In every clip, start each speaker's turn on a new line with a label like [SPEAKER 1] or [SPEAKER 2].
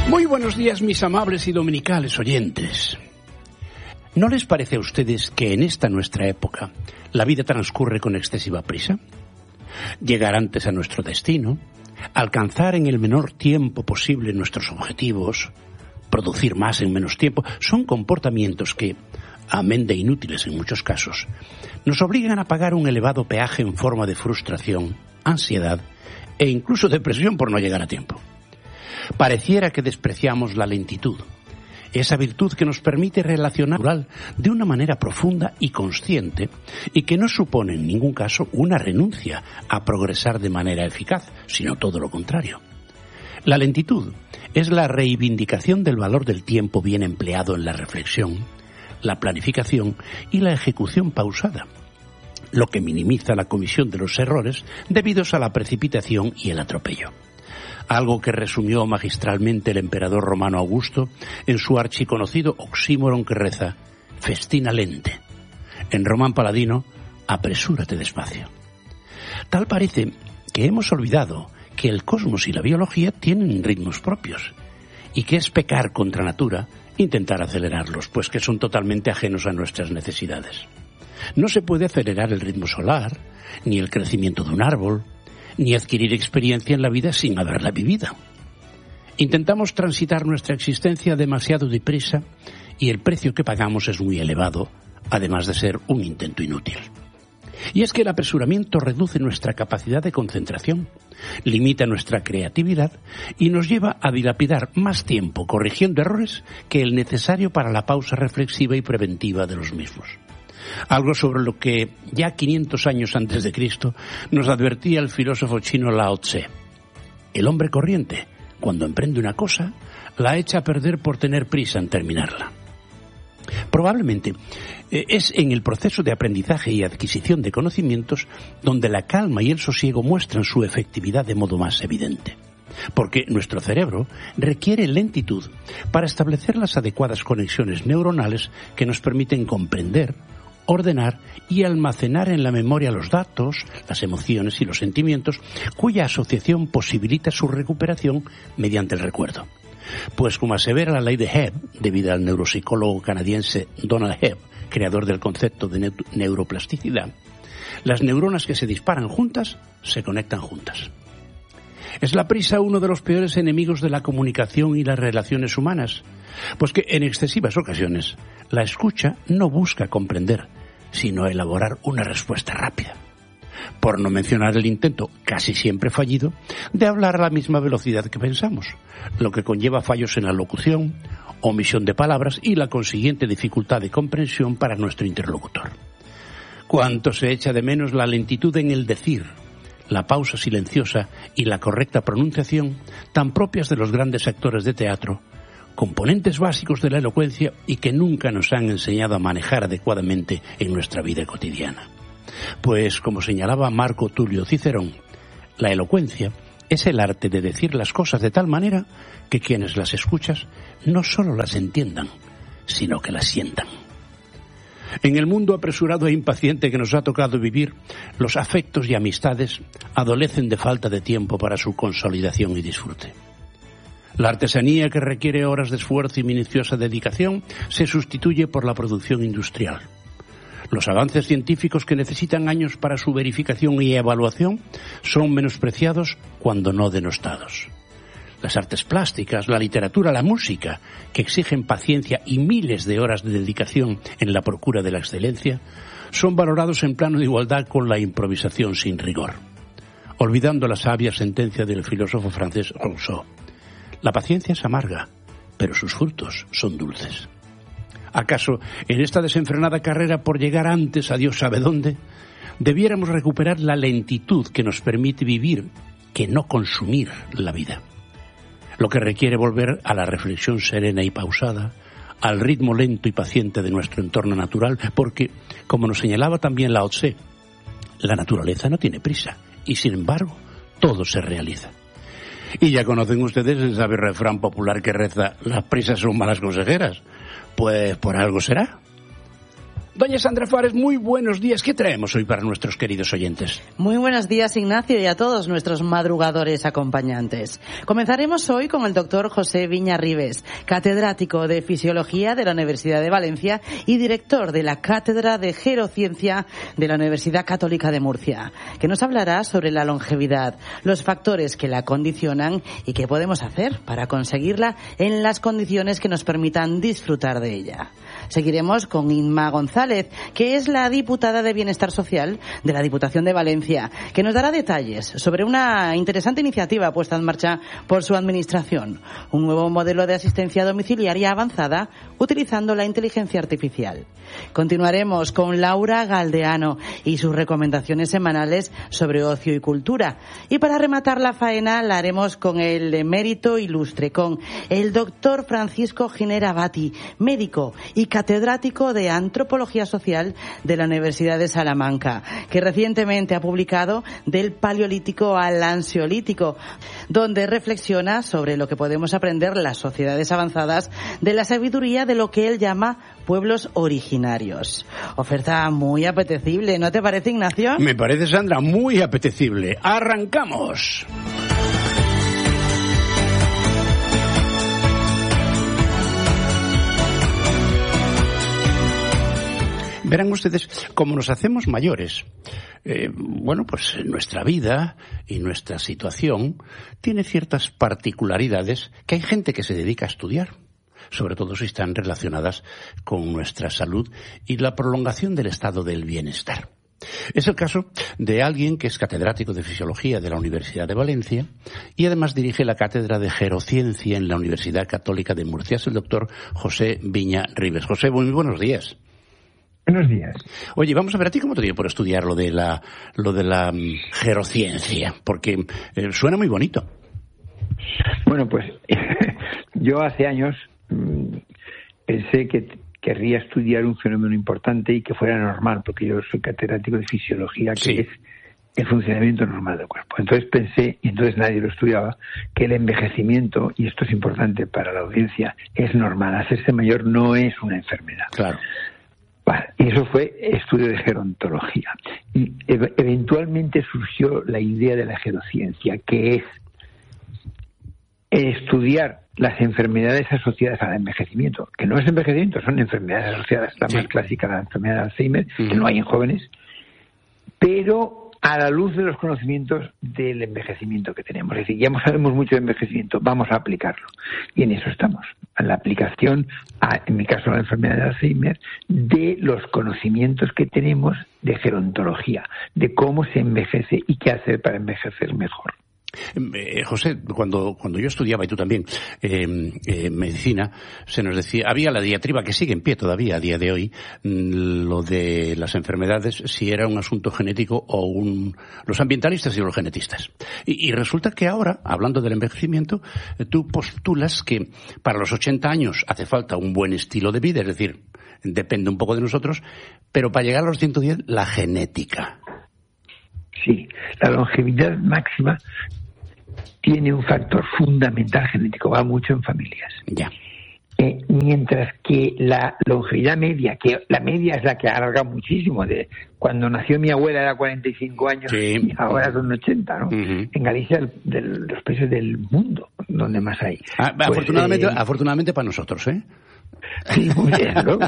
[SPEAKER 1] Muy buenos días, mis amables y dominicales oyentes. ¿No les parece a ustedes que en esta nuestra época la vida transcurre con excesiva prisa? Llegar antes a nuestro destino, alcanzar en el menor tiempo posible nuestros objetivos, producir más en menos tiempo, son comportamientos que, amén de inútiles en muchos casos, nos obligan a pagar un elevado peaje en forma de frustración, ansiedad e incluso depresión por no llegar a tiempo. Pareciera que despreciamos la lentitud, esa virtud que nos permite relacionar de una manera profunda y consciente y que no supone en ningún caso una renuncia a progresar de manera eficaz, sino todo lo contrario. La lentitud es la reivindicación del valor del tiempo bien empleado en la reflexión, la planificación y la ejecución pausada, lo que minimiza la comisión de los errores debidos a la precipitación y el atropello. Algo que resumió magistralmente el emperador romano Augusto en su archiconocido oxímoron que reza: festina lente. En Román Paladino, apresúrate despacio. Tal parece que hemos olvidado que el cosmos y la biología tienen ritmos propios y que es pecar contra natura intentar acelerarlos, pues que son totalmente ajenos a nuestras necesidades. No se puede acelerar el ritmo solar, ni el crecimiento de un árbol, ni adquirir experiencia en la vida sin haberla vivida. Intentamos transitar nuestra existencia demasiado deprisa y el precio que pagamos es muy elevado, además de ser un intento inútil. Y es que el apresuramiento reduce nuestra capacidad de concentración, limita nuestra creatividad y nos lleva a dilapidar más tiempo corrigiendo errores que el necesario para la pausa reflexiva y preventiva de los mismos. Algo sobre lo que ya 500 años antes de Cristo nos advertía el filósofo chino Lao Tse. El hombre corriente, cuando emprende una cosa, la echa a perder por tener prisa en terminarla. Probablemente es en el proceso de aprendizaje y adquisición de conocimientos donde la calma y el sosiego muestran su efectividad de modo más evidente. Porque nuestro cerebro requiere lentitud para establecer las adecuadas conexiones neuronales que nos permiten comprender, ordenar y almacenar en la memoria los datos, las emociones y los sentimientos, cuya asociación posibilita su recuperación mediante el recuerdo. Pues como asevera la ley de Hebb, debida al neuropsicólogo canadiense Donald Hebb, creador del concepto de neuroplasticidad, las neuronas que se disparan juntas se conectan juntas. ¿Es la prisa uno de los peores enemigos de la comunicación y las relaciones humanas? Pues que en excesivas ocasiones la escucha no busca comprender, sino elaborar una respuesta rápida. Por no mencionar el intento, casi siempre fallido, de hablar a la misma velocidad que pensamos, lo que conlleva fallos en la locución, omisión de palabras y la consiguiente dificultad de comprensión para nuestro interlocutor. Cuánto se echa de menos la lentitud en el decir, la pausa silenciosa y la correcta pronunciación, tan propias de los grandes actores de teatro, componentes básicos de la elocuencia y que nunca nos han enseñado a manejar adecuadamente en nuestra vida cotidiana. Pues, como señalaba Marco Tulio Cicerón, la elocuencia es el arte de decir las cosas de tal manera que quienes las escuchan no solo las entiendan, sino que las sientan. En el mundo apresurado e impaciente que nos ha tocado vivir, los afectos y amistades adolecen de falta de tiempo para su consolidación y disfrute. La artesanía, que requiere horas de esfuerzo y minuciosa dedicación, se sustituye por la producción industrial. Los avances científicos, que necesitan años para su verificación y evaluación, son menospreciados cuando no denostados. Las artes plásticas, la literatura, la música, que exigen paciencia y miles de horas de dedicación en la procura de la excelencia, son valorados en plano de igualdad con la improvisación sin rigor. Olvidando la sabia sentencia del filósofo francés Rousseau: la paciencia es amarga, pero sus frutos son dulces. ¿Acaso en esta desenfrenada carrera por llegar antes a Dios sabe dónde, debiéramos recuperar la lentitud que nos permite vivir, que no consumir la vida? Lo que requiere volver a la reflexión serena y pausada, al ritmo lento y paciente de nuestro entorno natural, porque, como nos señalaba también Lao Tse, la naturaleza no tiene prisa y, sin embargo, todo se realiza. Y ya conocen ustedes el sabio refrán popular que reza: las prisas son malas consejeras. Pues por algo será. Doña Sandra Fares, muy buenos días. ¿Qué traemos hoy para nuestros queridos oyentes?
[SPEAKER 2] Muy buenos días, Ignacio, y a todos nuestros madrugadores acompañantes. Comenzaremos hoy con el doctor José Viña Ribes, catedrático de Fisiología de la Universidad de Valencia y director de la Cátedra de Gerociencia de la Universidad Católica de Murcia, que nos hablará sobre la longevidad, los factores que la condicionan y qué podemos hacer para conseguirla en las condiciones que nos permitan disfrutar de ella. Seguiremos con Inma González, que es la diputada de Bienestar Social de la Diputación de Valencia, que nos dará detalles sobre una interesante iniciativa puesta en marcha por su administración, un nuevo modelo de asistencia domiciliaria avanzada utilizando la inteligencia artificial. Continuaremos con Laura Galdeano y sus recomendaciones semanales sobre ocio y cultura. Y para rematar la faena la haremos con el emérito ilustre, con el doctor Francisco Giner Abati, médico y catedrático de Antropología Social de la Universidad de Salamanca, que recientemente ha publicado Del Paleolítico al Ansiolítico, donde reflexiona sobre lo que podemos aprender las sociedades avanzadas de la sabiduría de lo que él llama pueblos originarios. Oferta muy apetecible, ¿no te parece, Ignacio?
[SPEAKER 1] Me parece, Sandra, muy apetecible. ¡Arrancamos! Verán ustedes, como nos hacemos mayores, pues nuestra vida y nuestra situación tiene ciertas particularidades que hay gente que se dedica a estudiar, sobre todo si están relacionadas con nuestra salud y la prolongación del estado del bienestar. Es el caso de alguien que es catedrático de Fisiología de la Universidad de Valencia y además dirige la Cátedra de Gerociencia en la Universidad Católica de Murcia. Es el doctor José Viña Ribes. José, muy buenos días.
[SPEAKER 3] Buenos días.
[SPEAKER 1] Oye, vamos a ver, ¿a ti cómo te dio por estudiar lo de la gerociencia? Porque suena muy bonito.
[SPEAKER 3] Bueno, pues yo hace años pensé que querría estudiar un fenómeno importante y que fuera normal, porque yo soy catedrático de Fisiología, que
[SPEAKER 1] sí,
[SPEAKER 3] es el funcionamiento normal del cuerpo. Entonces pensé, y entonces nadie lo estudiaba, que el envejecimiento, y esto es importante para la audiencia, es normal. Hacerse mayor no es una enfermedad.
[SPEAKER 1] Claro.
[SPEAKER 3] Y eso fue estudio de gerontología. Y eventualmente surgió la idea de la gerociencia, que es estudiar las enfermedades asociadas al envejecimiento, que no es envejecimiento, son enfermedades asociadas, la más clásica, la enfermedad de Alzheimer, que no hay en jóvenes, pero a la luz de los conocimientos del envejecimiento que tenemos. Es decir, ya sabemos mucho de envejecimiento, vamos a aplicarlo. Y en eso estamos, en la aplicación, en mi caso la enfermedad de Alzheimer, de los conocimientos que tenemos de gerontología, de cómo se envejece y qué hacer para envejecer mejor.
[SPEAKER 1] José, cuando yo estudiaba, y tú también, medicina, se nos decía, había la diatriba que sigue en pie todavía a día de hoy, lo de las enfermedades, si era un asunto genético o los ambientalistas y los genetistas. Y resulta que ahora, hablando del envejecimiento, tú postulas que para los 80 años hace falta un buen estilo de vida, es decir, depende un poco de nosotros, pero para llegar a los 110, la genética.
[SPEAKER 3] Sí, la longevidad máxima tiene un factor fundamental genético, va mucho en familias.
[SPEAKER 1] Ya.
[SPEAKER 3] Mientras que la longevidad media, que la media es la que alarga muchísimo, de cuando nació mi abuela era 45 años, sí, y ahora son 80, ¿no? Uh-huh. En Galicia, de los países del mundo donde más hay.
[SPEAKER 1] Afortunadamente para nosotros, ¿eh?
[SPEAKER 3] Sí, muy bien, ¿no?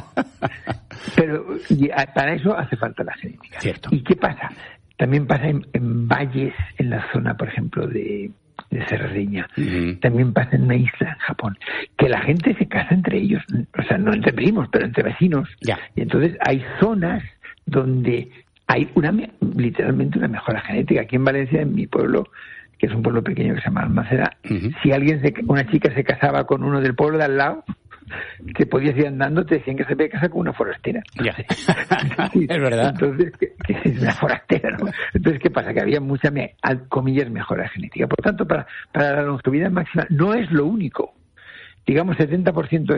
[SPEAKER 3] Pero para eso hace falta la genética.
[SPEAKER 1] Cierto.
[SPEAKER 3] ¿Y qué pasa? También pasa en valles, en la zona, por ejemplo, de Cerdeña. Uh-huh. También pasa en una isla, en Japón, que la gente se casa entre ellos, o sea, no entre primos, pero entre vecinos.
[SPEAKER 1] Ya.
[SPEAKER 3] Y entonces hay zonas donde hay literalmente una mejora genética. Aquí en Valencia, en mi pueblo, que es un pueblo pequeño que se llama Almaceda, uh-huh, si una chica se casaba con uno del pueblo de al lado, que podías ir andando, te decían que se podía casar con una forastera.
[SPEAKER 1] Ya. Sí, es verdad.
[SPEAKER 3] Entonces, que es una forastera, ¿no? Entonces, ¿qué pasa? Que había mucha, comillas, mejora genética. Por tanto, para la longevidad máxima no es lo único. Digamos, 70%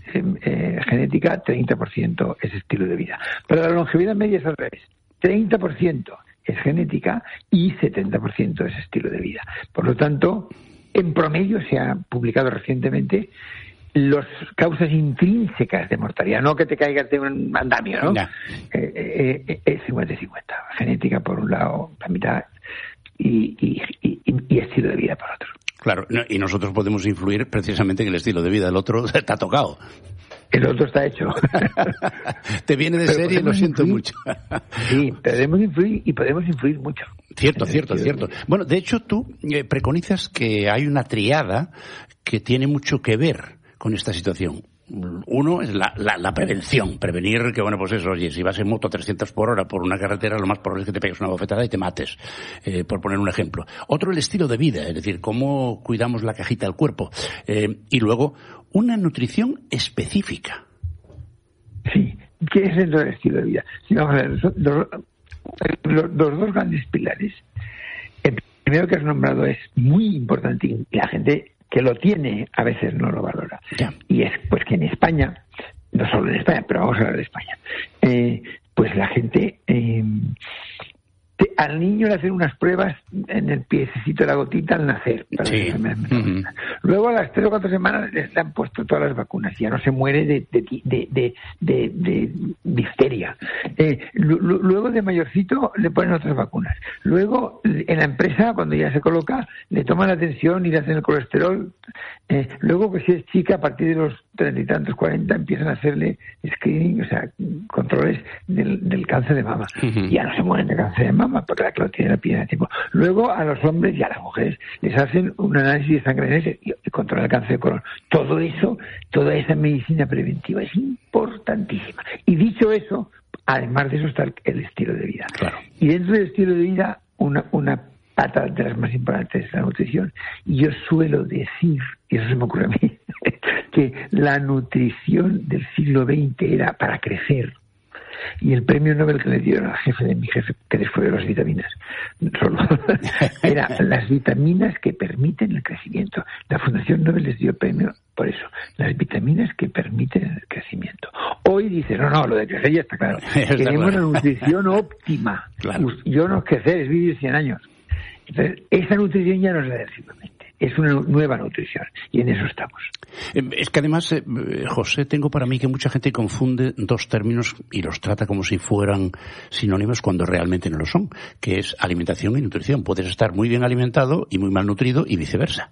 [SPEAKER 3] es genética, 30% es estilo de vida. Para la longevidad media es al revés. 30% es genética y 70% es estilo de vida. Por lo tanto, en promedio se ha publicado recientemente las causas intrínsecas de mortalidad, no que te caigas de un andamio, ¿no? Es 50-50. Genética por un lado, la mitad, y estilo de vida por otro.
[SPEAKER 1] Claro, y nosotros podemos influir precisamente en el estilo de vida del otro. Te ha tocado.
[SPEAKER 3] El otro está hecho.
[SPEAKER 1] Te viene de serie, lo siento mucho.
[SPEAKER 3] Sí, podemos influir mucho.
[SPEAKER 1] Cierto. Bueno, de hecho, tú preconizas que hay una triada que tiene mucho que ver con esta situación. Uno es la prevención, prevenir que, bueno, pues eso, oye, si vas en moto a 300 por hora por una carretera, lo más probable es que te pegues una bofetada y te mates, por poner un ejemplo. Otro, el estilo de vida, es decir, cómo cuidamos la cajita del cuerpo. Y luego, una nutrición específica.
[SPEAKER 3] Sí, ¿qué es el estilo de vida? Sí, vamos a ver, los dos grandes pilares. El primero que has nombrado es muy importante y la gente que lo tiene a veces no lo valora.
[SPEAKER 1] Ya.
[SPEAKER 3] Y es pues que en España, no solo en España, pero vamos a hablar de España, pues la gente al niño le hacen unas pruebas en el piececito de la gotita al nacer.
[SPEAKER 1] Sí.
[SPEAKER 3] Luego a las 3 o 4 semanas le han puesto todas las vacunas y ya no se muere de difteria. Luego de mayorcito le ponen otras vacunas. Luego en la empresa, cuando ya se coloca, le toman la atención y le hacen el colesterol. Luego, pues si es chica, a partir de los 30 y tantos, 40, empiezan a hacerle screening, o sea, controles del cáncer de mama. Ya no se mueren de cáncer de mama porque la que lo tiene la piden a tiempo. Luego a los hombres y a las mujeres les hacen un análisis de sangre y controlan el cáncer de colon. Todo eso, toda esa medicina preventiva es importantísima. Y dicho eso, además de eso está el estilo de vida.
[SPEAKER 1] Claro.
[SPEAKER 3] Y dentro del estilo de vida, una pata de las más importantes es la nutrición. Y yo suelo decir, y eso se me ocurre a mí, que la nutrición del siglo XX era para crecer. Y el premio Nobel que le dieron al jefe de mi jefe, que después de las vitaminas, solo era las vitaminas que permiten el crecimiento. La Fundación Nobel les dio premio por eso, las vitaminas que permiten el crecimiento. Hoy dice, no, lo de crecer ya está claro. Queremos la nutrición óptima.
[SPEAKER 1] Claro.
[SPEAKER 3] Yo no es crecer, es vivir 100 años. Entonces, esa nutrición ya no es la del siglo XX. Es una nueva nutrición y en eso estamos.
[SPEAKER 1] Es que además, José, tengo para mí que mucha gente confunde dos términos y los trata como si fueran sinónimos cuando realmente no lo son, que es alimentación y nutrición. Puedes estar muy bien alimentado y muy mal nutrido y viceversa.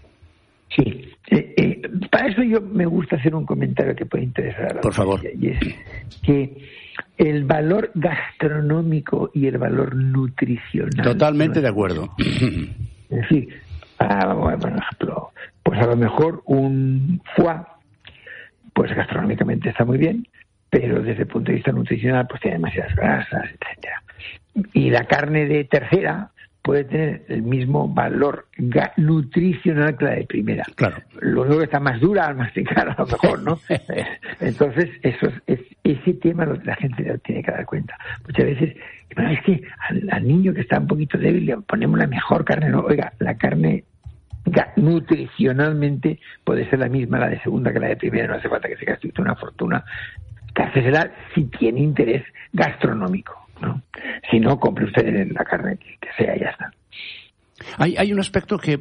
[SPEAKER 3] Sí. Para eso yo me gusta hacer un comentario que puede interesar a la
[SPEAKER 1] Por favor.
[SPEAKER 3] Y es que el valor gastronómico y el valor nutricional.
[SPEAKER 1] Totalmente de acuerdo.
[SPEAKER 3] Es decir, por ejemplo, pues a lo mejor un foie, pues gastronómicamente está muy bien, pero desde el punto de vista nutricional pues tiene demasiadas grasas, etcétera. Y la carne de tercera puede tener el mismo valor nutricional que la de primera.
[SPEAKER 1] Claro.
[SPEAKER 3] Lo único que está más dura al masticar, a lo mejor, ¿no? Entonces, ese tema la gente lo tiene que dar cuenta. Muchas veces, bueno, es que al niño que está un poquito débil le ponemos la mejor carne, ¿no? Oiga, la carne nutricionalmente puede ser la misma, la de segunda que la de primera, no hace falta que se gaste una fortuna. Cácesela si tiene interés gastronómico, ¿no? Si no, compre usted la carne que sea y ya está.
[SPEAKER 1] Hay un aspecto que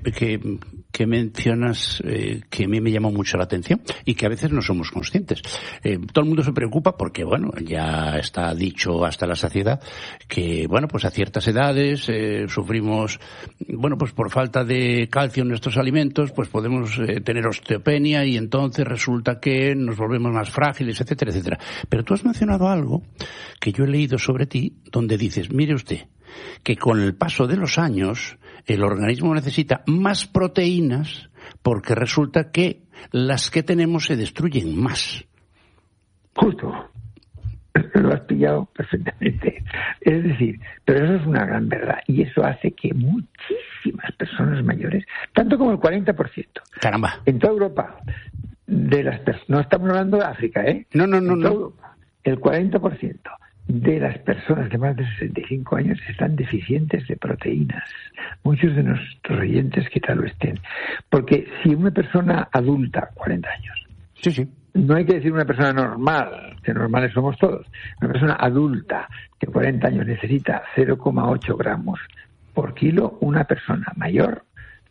[SPEAKER 1] mencionas que a mí me llama mucho la atención y que a veces no somos conscientes. Todo el mundo se preocupa porque, bueno, ya está dicho hasta la saciedad que, bueno, pues a ciertas edades sufrimos, bueno, pues por falta de calcio en nuestros alimentos, pues podemos tener osteopenia y entonces resulta que nos volvemos más frágiles, etcétera, etcétera. Pero tú has mencionado algo que yo he leído sobre ti donde dices, mire usted, que con el paso de los años el organismo necesita más proteínas porque resulta que las que tenemos se destruyen más.
[SPEAKER 3] Justo. Lo has pillado perfectamente. Es decir, pero eso es una gran verdad y eso hace que muchísimas personas mayores, tanto como el 40%.
[SPEAKER 1] Caramba.
[SPEAKER 3] En toda Europa, de las personas, no estamos hablando de África,
[SPEAKER 1] No.
[SPEAKER 3] Europa, el 40% de las personas de más de 65 años están deficientes de proteínas. Muchos de nuestros oyentes quizá lo estén. Porque si una persona adulta, 40 años,
[SPEAKER 1] sí,
[SPEAKER 3] no hay que decir una persona normal, que normales somos todos, una persona adulta de 40 años necesita 0,8 gramos por kilo, una persona mayor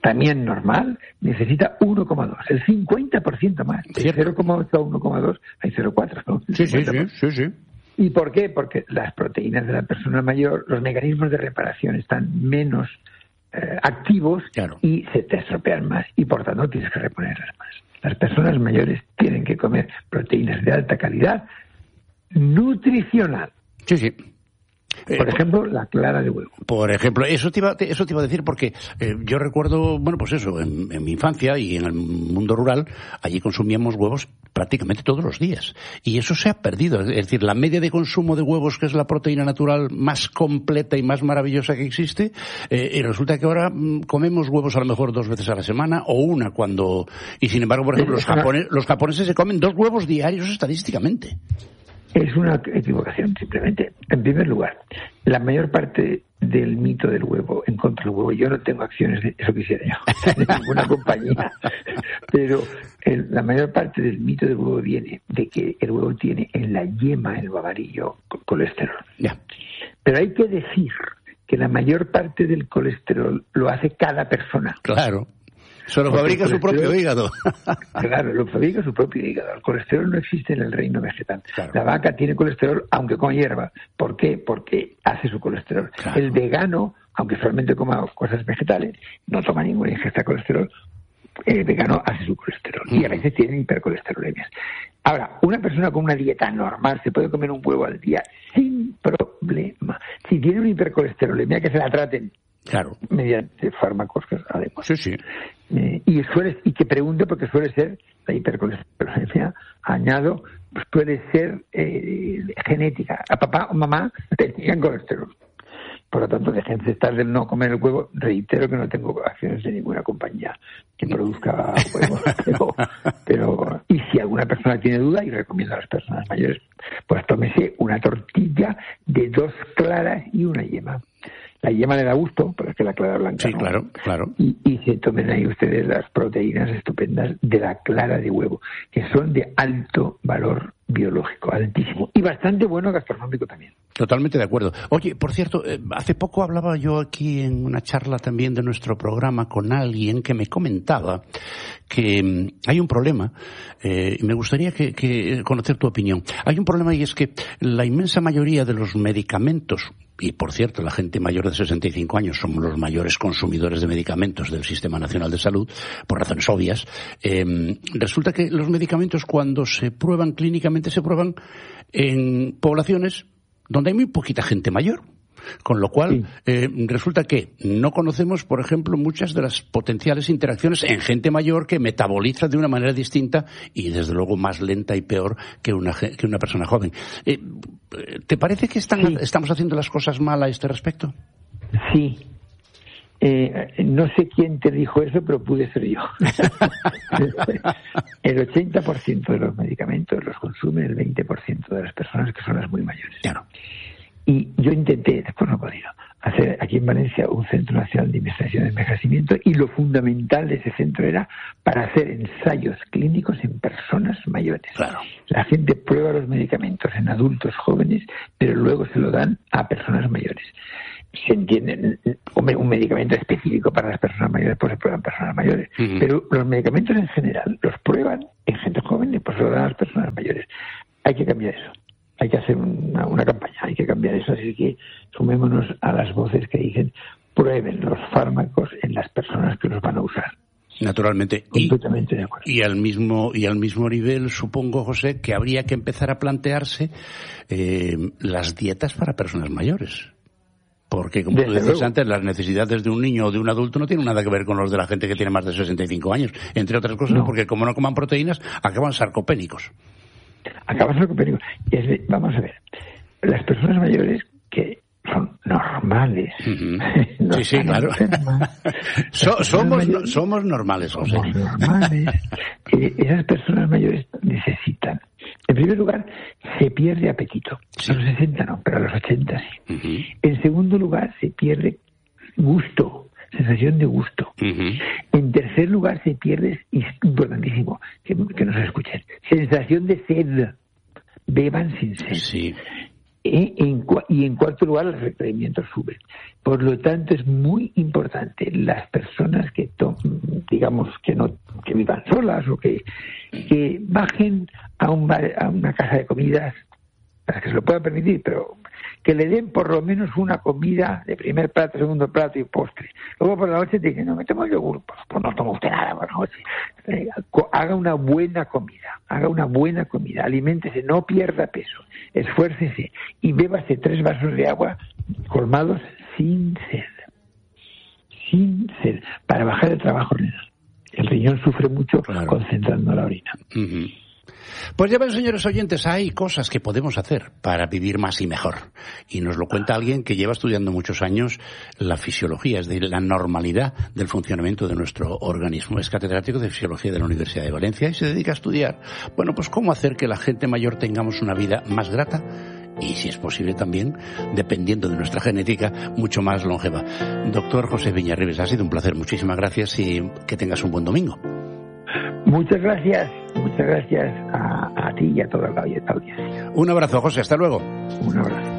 [SPEAKER 3] también normal, necesita 1,2, el 50% más. De 0,8 a 1,2 hay 0,4, ¿no?
[SPEAKER 1] Sí.
[SPEAKER 3] ¿Y por qué? Porque las proteínas de la persona mayor, los mecanismos de reparación están menos activos, claro, y se te estropean más, y por tanto tienes que reponerlas más. Las personas mayores tienen que comer proteínas de alta calidad nutricional.
[SPEAKER 1] Sí.
[SPEAKER 3] Por ejemplo, la clara de huevo.
[SPEAKER 1] Por ejemplo, eso te iba a decir porque yo recuerdo, bueno, pues eso, en mi infancia y en el mundo rural, allí consumíamos huevos prácticamente todos los días. Y eso se ha perdido. Es decir, la media de consumo de huevos, que es la proteína natural más completa y más maravillosa que existe, y resulta que ahora comemos huevos a lo mejor 2 veces a la semana o una cuando... Y sin embargo, por ejemplo, los japoneses se comen 2 huevos diarios estadísticamente.
[SPEAKER 3] Es una equivocación, simplemente. En primer lugar, la mayor parte del mito del huevo, en contra del huevo, yo no tengo acciones de eso, quisiera yo, de ninguna compañía, pero la mayor parte del mito del huevo viene de que el huevo tiene en la yema, el ovario, colesterol.
[SPEAKER 1] Yeah.
[SPEAKER 3] Pero hay que decir que la mayor parte del colesterol lo hace cada persona.
[SPEAKER 1] Claro. Solo fabrica su propio hígado.
[SPEAKER 3] Claro, lo fabrica su propio hígado. El colesterol no existe en el reino vegetal.
[SPEAKER 1] Claro.
[SPEAKER 3] La vaca tiene colesterol aunque coma hierba. ¿Por qué? Porque hace su colesterol. Claro. El vegano, aunque solamente coma cosas vegetales, no toma ninguna ingesta de colesterol. El vegano hace su colesterol. Y a veces tienen hipercolesterolemias. Ahora, una persona con una dieta normal se puede comer un huevo al día sin problema. Si tiene una hipercolesterolemia, que se la traten.
[SPEAKER 1] Claro.
[SPEAKER 3] Mediante fármacos adecuados.
[SPEAKER 1] Sí.
[SPEAKER 3] Y que pregunte, porque suele ser la hipercolesterolemia, añado, suele ser genética. A papá o mamá tenían colesterol. Por lo tanto, déjense estar de no comer el huevo. Reitero que no tengo acciones de ninguna compañía que produzca huevos. Pero y si alguna persona tiene duda, y recomiendo a las personas mayores, pues tómese una tortilla de 2 claras y una yema. La yema le da gusto, pero es que la clara blanca
[SPEAKER 1] sí,
[SPEAKER 3] no.
[SPEAKER 1] claro.
[SPEAKER 3] Y se tomen ahí ustedes las proteínas estupendas de la clara de huevo, que son de alto valor biológico, altísimo, y bastante bueno gastronómico también.
[SPEAKER 1] Totalmente de acuerdo. Oye, por cierto, hace poco hablaba yo aquí en una charla también de nuestro programa con alguien que me comentaba que hay un problema, y me gustaría que conocer tu opinión. Hay un problema, y es que la inmensa mayoría de los medicamentos, y por cierto, la gente mayor de 65 años somos los mayores consumidores de medicamentos del Sistema Nacional de Salud, por razones obvias, resulta que los medicamentos, cuando se prueban clínicamente, se prueban en poblaciones donde hay muy poquita gente mayor. Con lo cual, resulta que no conocemos, por ejemplo, muchas de las potenciales interacciones en gente mayor que metaboliza de una manera distinta y, desde luego, más lenta y peor que una persona joven. ¿Te parece que estamos haciendo las cosas mal a este respecto?
[SPEAKER 3] Sí. No sé quién te dijo eso, pero pude ser yo. El 80% de los medicamentos los consume el 20% de las personas, que son las muy mayores.
[SPEAKER 1] Claro.
[SPEAKER 3] Y yo intenté, después no he podido, hacer aquí en Valencia un Centro Nacional de Investigación de Envejecimiento, y lo fundamental de ese centro era para hacer ensayos clínicos en personas mayores.
[SPEAKER 1] Claro.
[SPEAKER 3] La gente prueba los medicamentos en adultos jóvenes, pero luego se lo dan a personas mayores. Se entiende, un medicamento específico para las personas mayores, pues se prueban personas mayores. Uh-huh. Pero los medicamentos en general los prueban en gente joven y pues se lo dan a las personas mayores. Hay que cambiar eso. Hay que hacer una campaña, hay que cambiar eso, así que sumémonos a las voces que dicen prueben los fármacos en las personas que los van a usar.
[SPEAKER 1] Naturalmente.
[SPEAKER 3] Completamente de acuerdo.
[SPEAKER 1] Y al mismo nivel, supongo, José, que habría que empezar a plantearse las dietas para personas mayores. Porque, como tú decías antes, las necesidades de un niño o de un adulto no tienen nada que ver con los de la gente que tiene más de 65 años. Entre otras cosas, porque como no coman proteínas, acaban sarcopénicos. Vamos a ver, las personas mayores que son normales. Uh-huh. No sí, claro. Somos normales, José.
[SPEAKER 3] Somos normales. Esas personas mayores necesitan, en primer lugar, se pierde apetito. Sí. A los 60 no, pero a los 80 sí. Uh-huh. En segundo lugar, se pierde gusto. Sensación de gusto. Uh-huh. En tercer lugar, se pierde, y es importantísimo que nos escuchen, sensación de sed. Beban sin sed.
[SPEAKER 1] Sí.
[SPEAKER 3] y en cuarto lugar, los requerimientos suben. Por lo tanto, es muy importante las personas que digamos que vivan solas o que bajen a una casa de comidas para que se lo puedan permitir, pero que le den por lo menos una comida de primer plato, segundo plato y postre. Luego por la noche te dicen, no me tomo yogur, pues no toma usted nada por la noche. Haga una buena comida, aliméntese, no pierda peso, esfuércese y bébase 3 vasos de agua colmados sin sed, para bajar el trabajo renal. El riñón sufre mucho concentrando la orina.
[SPEAKER 1] Uh-huh. Pues ya ven, señores oyentes, hay cosas que podemos hacer para vivir más y mejor. Y nos lo cuenta alguien que lleva estudiando muchos años la fisiología, es decir, la normalidad del funcionamiento de nuestro organismo. Es catedrático de Fisiología de la Universidad de Valencia y se dedica a estudiar, bueno, pues cómo hacer que la gente mayor tengamos una vida más grata y, si es posible también, dependiendo de nuestra genética, mucho más longeva. Doctor José Viñarribes, ha sido un placer. Muchísimas gracias y que tengas un buen domingo.
[SPEAKER 3] Muchas gracias a ti y a toda la audiencia.
[SPEAKER 1] Un abrazo, José, hasta luego.
[SPEAKER 3] Un abrazo.